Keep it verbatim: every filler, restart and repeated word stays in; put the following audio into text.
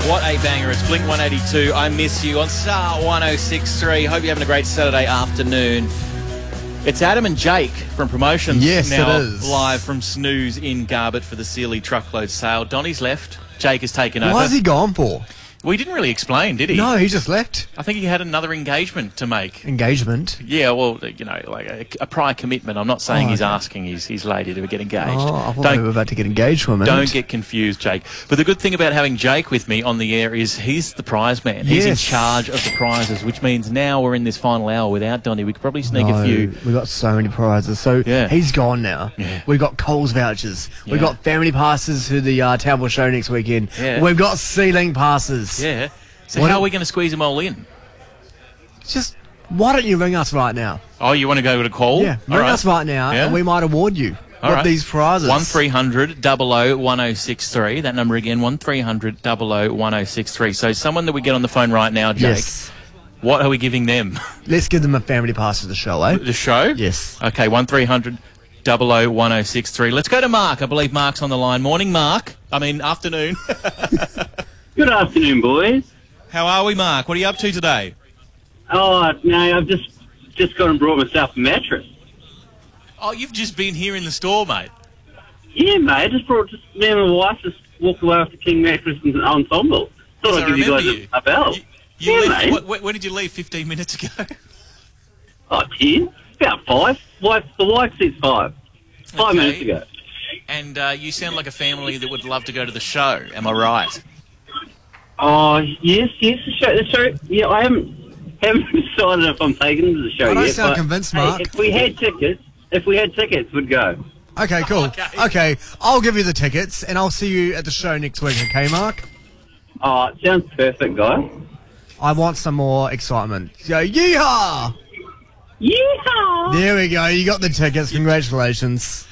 What a banger. It's Blink one eighty-two. I Miss You on Star one oh six point three. Hope you're having a great Saturday afternoon. It's Adam and Jake from Promotions. Yes, now it is. Live from Snooze in Garbett for the Sealy truckload sale. Donnie's left. Jake has taken over. Why has he gone for? Well, he didn't really explain, did he? No, he just left. I think he had another engagement to make. Engagement? Yeah, well, you know, like a, a prior commitment. I'm not saying Oh, he's okay. asking his, his lady to get engaged. Oh, I thought Don't- we were about to get engaged for a minute. Don't get confused, Jake. But the good thing about having Jake with me on the air is he's the prize man. He's in Yes. charge of the prizes, which means now we're in this final hour without Donnie. We could probably sneak No, a few. we got so many prizes. So Yeah. he's gone now. Yeah. We've got Coles vouchers. Yeah. We've got family passes to the uh, Towel show next weekend. Yeah. We've got ceiling passes. Yeah. So What how do- are we going to squeeze them all in? Just, why don't you ring us right now? Oh, you want to go to call? Yeah, All ring right. us right now Yeah. and we might award you All with right. these prizes. one three hundred double oh one oh six three. That number again, one three hundred double oh one oh six three. So someone that we get on the phone right now, Jake, Yes. what are we giving them? Let's give them a family pass to the show, eh? The show? Yes. Okay, one three hundred double oh one oh six three. Let's go to Mark. I believe Mark's on the line. Morning, Mark. I mean, afternoon. Good afternoon, boys. How are we, Mark? What are you up to today? Oh, no, I've just just gone and brought myself a mattress. Oh, you've just been here in the store, mate. Yeah, mate, I just brought just me and my wife just walked away with the King Mattress and Ensemble. Thought Yes, I'd I give you guys remember you. a, a bell. You, you yeah, left, mate. what, when, when did you leave? fifteen minutes ago? Oh, ten? About five. Wife, the wife says five. Five Okay. minutes ago. And uh, you sound like a family that would love to go to the show. Am I right? Oh, yes, yes, the show. The show. Yeah, I haven't haven't decided if I'm taking them to the show I don't yet. sound but, convinced, hey, Mark. if we had tickets, if we had tickets, we'd go. Okay, cool. Okay. Okay, I'll give you the tickets and I'll see you at the show next week, okay, Mark? Oh, it sounds perfect, guys. I want some more excitement. So, yeehaw! Yeehaw! There we go. You got the tickets. Congratulations.